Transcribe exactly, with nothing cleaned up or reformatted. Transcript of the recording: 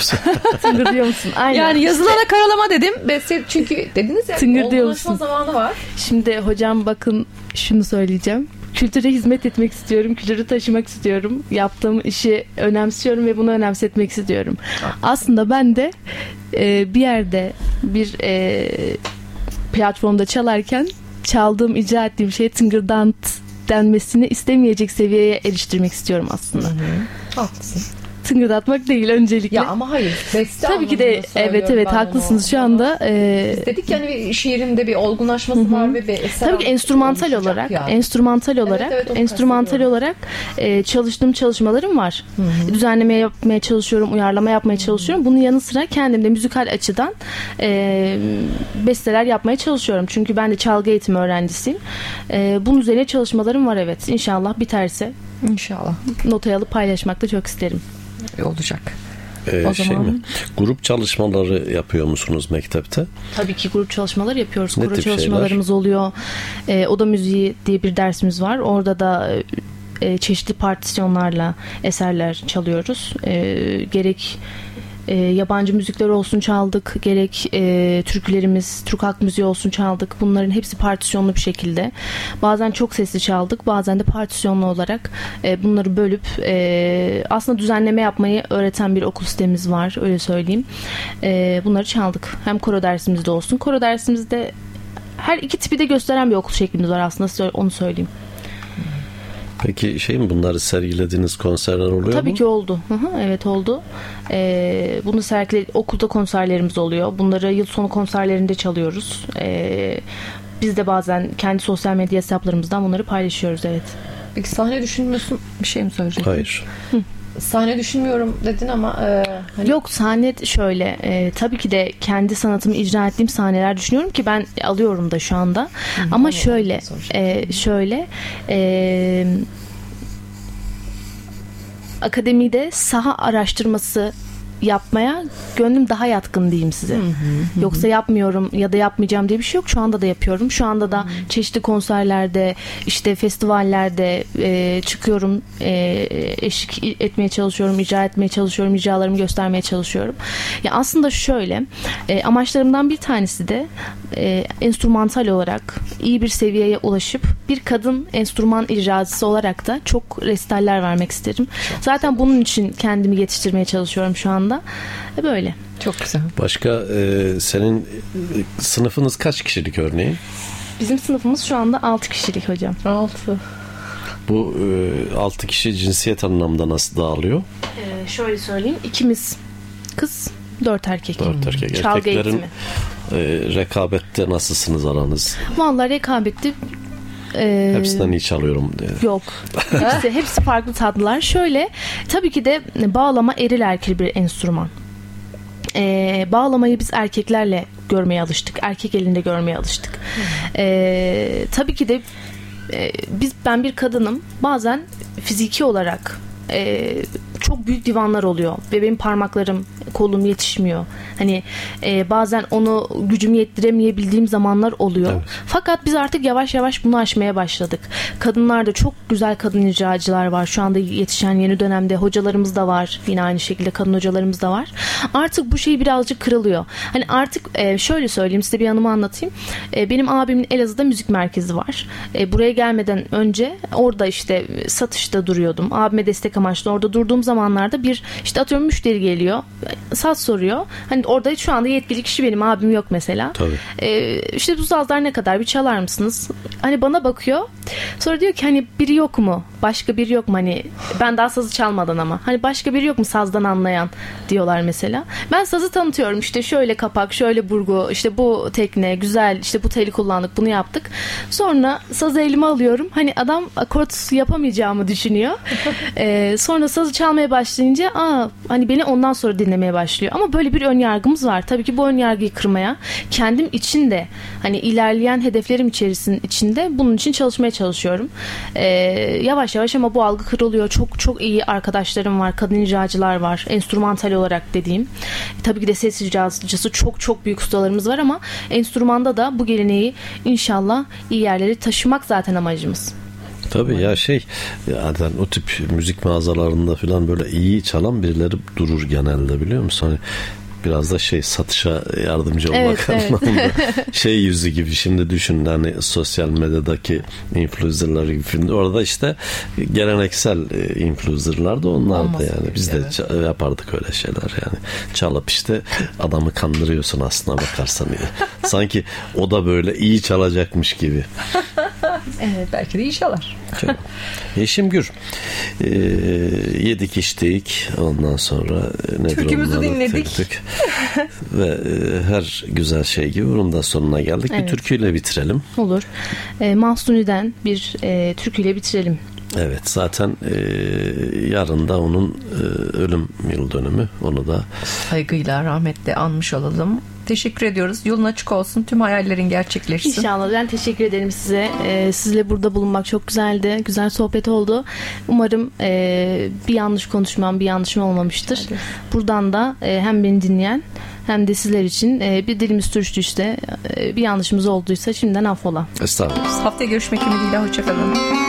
musun? Tıngırdıyor musun? Aynen. Yani yazılana karalama dedim. Beste çünkü dediniz ya. Tıngırdıyor musun? Zamanı var. Şimdi hocam bakın şunu söyleyeceğim. Kültüre hizmet etmek istiyorum. Kültürü taşımak istiyorum. Yaptığım işi önemsiyorum ve bunu önemsetmek istiyorum. Aslında ben de e, bir yerde bir e, platformda çalarken çaldığım, icra ettiğim şeye tıngırdant denmesini istemeyecek seviyeye eriştirmek istiyorum aslında. Hı hı. Haklısın. Tıngırdatmak değil öncelikle. Ya ama hayır. Beste tabii ki de evet evet haklısınız şu anda. E, Biz dedik yani bir şiirimde bir olgunlaşması hı hı. var ve bir eser. Tabii ki enstrümantal olarak, yani. enstrümantal olarak, evet, evet, enstrümantal olarak e, çalıştığım çalışmalarım var. Hı hı. Düzenleme yapmaya çalışıyorum, uyarlama yapmaya çalışıyorum. Bunun yanı sıra kendim de müzikal açıdan e, besteler yapmaya çalışıyorum. Çünkü ben de çalgı eğitimi öğrencisiyim. E, bunun üzerine çalışmalarım var evet. İnşallah biterse. İnşallah. Notaya alıp paylaşmak da çok isterim. Olacak. Ee, o şey zaman... mi? Grup çalışmaları yapıyor musunuz mektepte? Tabii ki grup çalışmaları yapıyoruz. Ne Koro tip çalışmalarımız şeyler? oluyor. E, oda müziği diye bir dersimiz var. Orada da e, çeşitli partisyonlarla eserler çalıyoruz. E, gerek e, yabancı müzikler olsun çaldık, gerek e, türkülerimiz, Türk halk müziği olsun çaldık. Bunların hepsi partisyonlu bir şekilde. Bazen çok sesli çaldık, bazen de partisyonlu olarak e, bunları bölüp e, aslında düzenleme yapmayı öğreten bir okul sistemimiz var, öyle söyleyeyim. E, bunları çaldık. Hem koro dersimizde olsun. Koro dersimizde her iki tipi de gösteren bir okul şeklimiz var aslında, onu söyleyeyim. Peki şey mi, bunları sergilediğiniz konserler oluyor Tabii mu? Tabii ki oldu. Hı hı, evet oldu. Ee, bunu sergile okulda konserlerimiz oluyor. Bunları yıl sonu konserlerinde çalıyoruz. Ee, biz de bazen kendi sosyal medya hesaplarımızdan bunları paylaşıyoruz. Evet. Peki sahne düşünmüyorsun, bir şey mi söyleyeceksin? Hayır. Hı. Sahne düşünmüyorum dedin ama e, hani... Yok, sahne şöyle e, tabii ki de kendi sanatımı icra ettiğim sahneler düşünüyorum ki ben alıyorum da şu anda. Hı, ama şöyle e, şöyle e, akademide saha araştırması yapmaya gönlüm daha yatkın diyeyim size. Hı hı, hı. Yoksa yapmıyorum ya da yapmayacağım diye bir şey yok. Şu anda da yapıyorum. Şu anda da hı. çeşitli konserlerde, işte festivallerde e, çıkıyorum, e, eşlik etmeye çalışıyorum, icra etmeye çalışıyorum, icralarımı göstermeye çalışıyorum. Ya aslında şöyle, e, amaçlarımdan bir tanesi de e, enstrümantal olarak iyi bir seviyeye ulaşıp bir kadın enstrüman icracısı olarak da çok resitaller vermek isterim. Zaten bunun için kendimi yetiştirmeye çalışıyorum şu anda. Böyle. Çok güzel. Başka e, senin e, sınıfınız kaç kişilik örneğin? Bizim sınıfımız şu anda altı kişilik hocam. altı. Bu e, altı kişi cinsiyet anlamda nasıl dağılıyor? Ee, şöyle söyleyeyim. İkimiz kız, dört erkek. Dört erkek. Çalgı Erkeklerin eğitimi. E, rekabette nasılsınız aranız? Vallahi rekabette Ee, hepsinden iyi çalıyorum diye. Yok. Hepsi, hepsi farklı tatlılar. Şöyle, tabii ki de bağlama eril erkil bir enstrüman. Ee, bağlamayı biz erkeklerle görmeye alıştık. Erkek elinde görmeye alıştık. Ee, tabii ki de e, biz ben bir kadınım. Bazen fiziki olarak e, çok büyük divanlar oluyor ve benim parmaklarım, kolum yetişmiyor. Hani e, bazen onu gücümü yettiremeyebildiğim zamanlar oluyor. Evet. Fakat biz artık yavaş yavaş bunu aşmaya başladık. Kadınlarda çok güzel kadın icracılar var. Şu anda yetişen yeni dönemde hocalarımız da var. Yine aynı şekilde kadın hocalarımız da var. Artık bu şey birazcık kırılıyor. Hani artık e, şöyle söyleyeyim, size bir anımı anlatayım. E, benim abimin Elazığ'da müzik merkezi var. E, buraya gelmeden önce orada işte satışta duruyordum. Abime destek amaçlı orada durduğum zamanlarda bir işte atıyorum müşteri geliyor. Saz soruyor. Hani orada şu anda yetkili kişi benim, abim yok mesela. Tabii. Ee, işte bu sazlar ne kadar, bir çalar mısınız? Hani bana bakıyor. Sonra diyor ki hani biri yok mu? Başka biri yok mu? Hani ben daha sazı çalmadan ama. Hani başka biri yok mu sazdan anlayan diyorlar mesela. Ben sazı tanıtıyorum. İşte şöyle kapak, şöyle burgu, işte bu tekne güzel, işte bu teli kullandık, bunu yaptık. Sonra sazı elime alıyorum. Hani adam akort yapamayacağımı düşünüyor. Ee, sonra sazı çalmaya başlayınca aa hani beni ondan sonra dinlemeye başlıyor. Ama böyle bir ön yargımız var. Tabii ki bu ön yargıyı kırmaya, kendim için de hani ilerleyen hedeflerim içerisinde içinde bunun için çalışmaya çalışıyorum. Ee, yavaş yavaş ama bu algı kırılıyor. Çok çok iyi arkadaşlarım var. Kadın icracılar var. Enstrümantal olarak dediğim. E, tabii ki de ses icracısı çok çok büyük ustalarımız var ama enstrümanda da bu geleneği inşallah iyi yerlere taşımak zaten amacımız. Tabii ya şey zaten o tip müzik mağazalarında falan böyle iyi çalan birileri durur genelde, biliyor musun? Hani biraz da şey satışa yardımcı olmak evet, anlamında. Evet. Şey yüzü gibi şimdi düşün, hani sosyal medyadaki influencerlar gibi filmde, orada işte geleneksel influencerlar da onlar Olmaz da yani. gibi, Biz de evet. ç- yapardık öyle şeyler yani. Çalıp işte adamı kandırıyorsun aslına bakarsan. Sanki o da böyle iyi çalacakmış gibi. Evet, belki de iyi çalar. Yeşim Gür, e, yedik içtik, ondan sonra nedir Türkümüzü onları dinledik. tek tek. Ve e, her güzel şey gibi bunun da sonuna geldik. Evet. Bir türküyle bitirelim. Olur. E, Mahsuni'den bir e, türküyle bitirelim. Evet, zaten e, yarın da onun e, ölüm yıl dönümü. Onu da Saygıyla, rahmetle anmış olalım. Teşekkür ediyoruz. Yolun açık olsun. Tüm hayallerin gerçekleşsin. İnşallah. Ben teşekkür ederim size. Ee, sizle burada bulunmak çok güzeldi. Güzel sohbet oldu. Umarım e, bir yanlış konuşmam, bir yanlışım olmamıştır. Hadi. Buradan da e, hem beni dinleyen hem de sizler için e, bir dilimiz sürçtüyse, e, bir yanlışımız olduysa şimdiden affola. estağfurullah. Haftaya görüşmek ümidiyle. Hoşçakalın.